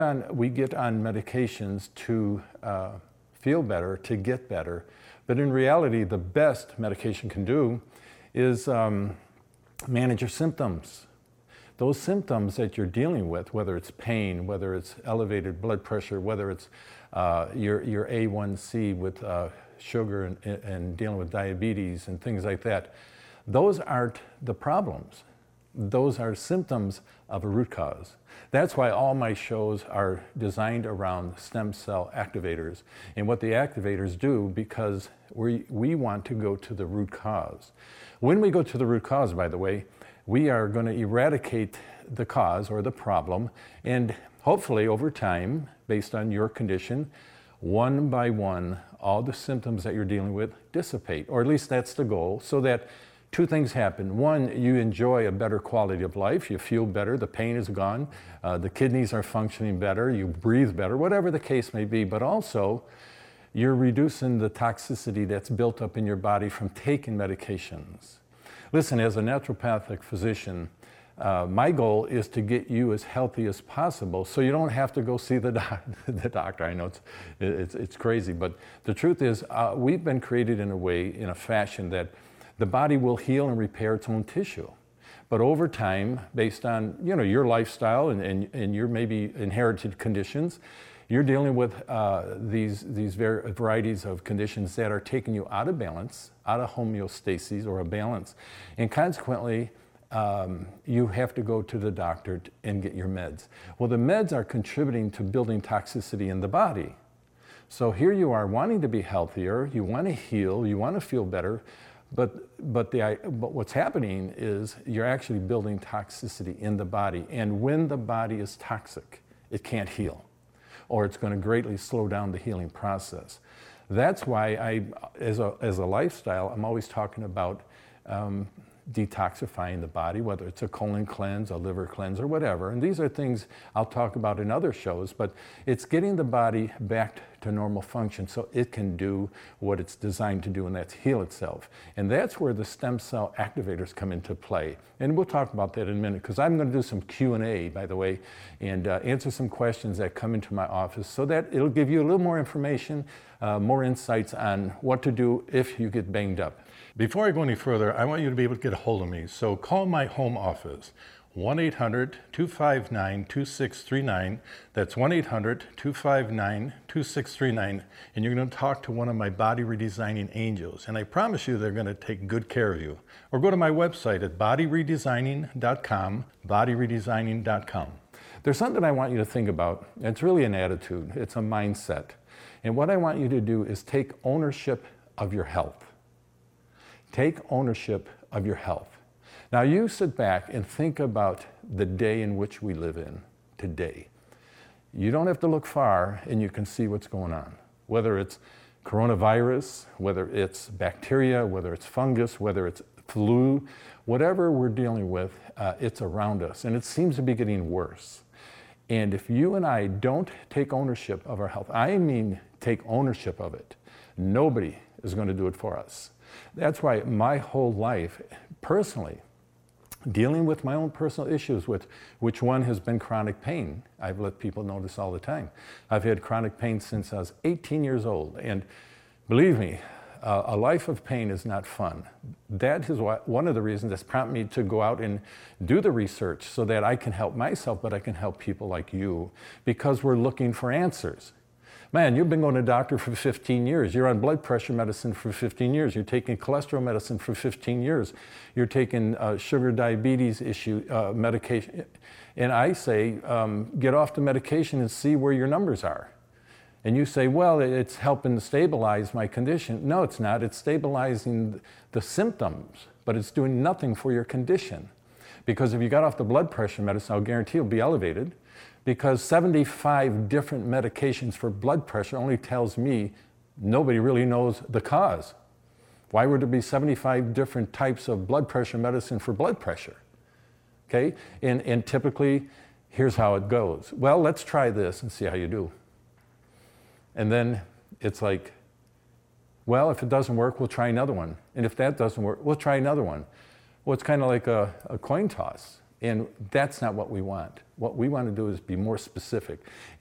We get on medications to feel better, to get better, but in reality, the best medication can do is manage your symptoms. Those symptoms that you're dealing with, whether it's pain, whether it's elevated blood pressure, whether it's your A1C with sugar and dealing with diabetes and things like that, those aren't the problems. Those are symptoms of a root cause. That's why all my shows are designed around stem cell activators and what the activators do, because we want to go to the root cause. When we go to the root cause, by the way, we are going to eradicate the cause or the problem, and hopefully over time, based on your condition, one by one, all the symptoms that you're dealing with dissipate, or at least that's the goal, so that two things happen. One, you enjoy a better quality of life, you feel better, the pain is gone, the kidneys are functioning better, you breathe better, whatever the case may be, but also you're reducing the toxicity that's built up in your body from taking medications. Listen, as a naturopathic physician, my goal is to get you as healthy as possible so you don't have to go see the doctor. I know it's crazy, but the truth is we've been created in a fashion that the body will heal and repair its own tissue. But over time, based on your lifestyle and your maybe inherited conditions, you're dealing with these varieties of conditions that are taking you out of balance, out of homeostasis or a balance. And consequently, you have to go to the doctor and get your meds. Well, the meds are contributing to building toxicity in the body. So here you are wanting to be healthier, you want to heal, you want to feel better, but what's happening is you're actually building toxicity in the body. And when the body is toxic, it can't heal, or it's going to greatly slow down the healing process. That's why as a lifestyle, I'm always talking about detoxifying the body, whether it's a colon cleanse, a liver cleanse, or whatever. And these are things I'll talk about in other shows, but it's getting the body back to normal function so it can do what it's designed to do, and that's heal itself. And that's where the stem cell activators come into play. And we'll talk about that in a minute, because I'm going to do some Q&A, by the way, and answer some questions that come into my office so that it'll give you a little more information, more insights on what to do if you get banged up. Before I go any further, I want you to be able to get a hold of me. So call my home office, 1-800-259-2639. That's 1-800-259-2639. And you're going to talk to one of my body redesigning angels. And I promise you they're going to take good care of you. Or go to my website at bodyredesigning.com, bodyredesigning.com. There's something I want you to think about. It's really an attitude. It's a mindset. And what I want you to do is take ownership of your health. Take ownership of your health. Now you sit back and think about the day in which we live in today. You don't have to look far and you can see what's going on. Whether it's coronavirus, whether it's bacteria, whether it's fungus, whether it's flu, whatever we're dealing with, it's around us, and it seems to be getting worse. And if you and I don't take ownership of our health, I mean take ownership of it, nobody is going to do it for us. That's why my whole life, personally, dealing with my own personal issues, with which one has been chronic pain. I've let people know this all the time. I've had chronic pain since I was 18 years old. And believe me, a life of pain is not fun. That is one of the reasons that's prompted me to go out and do the research so that I can help myself, but I can help people like you, because we're looking for answers. Man, you've been going to the doctor for 15 years. You're on blood pressure medicine for 15 years. You're taking cholesterol medicine for 15 years. You're taking sugar diabetes medication. And I say, get off the medication and see where your numbers are. And you say, well, it's helping to stabilize my condition. No, it's not. It's stabilizing the symptoms, but it's doing nothing for your condition. Because if you got off the blood pressure medicine, I'll guarantee you'll be elevated. Because 75 different medications for blood pressure only tells me nobody really knows the cause. Why would there be 75 different types of blood pressure medicine for blood pressure? Okay, and typically, here's how it goes. Well, let's try this and see how you do. And then it's like, well, if it doesn't work, we'll try another one. And if that doesn't work, we'll try another one. Well, it's kind of like a coin toss. And that's not what we want. What we want to do is be more specific.